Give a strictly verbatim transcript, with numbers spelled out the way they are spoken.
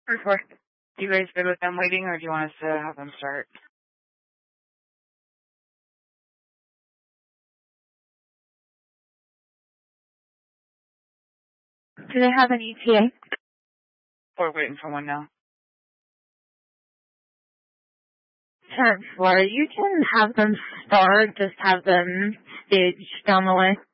Report. You guys good with them waiting, or do you want us to have them start? Do they have an E T A? We're waiting for one now. Chancellor, you can have them start, just have them staged down the way.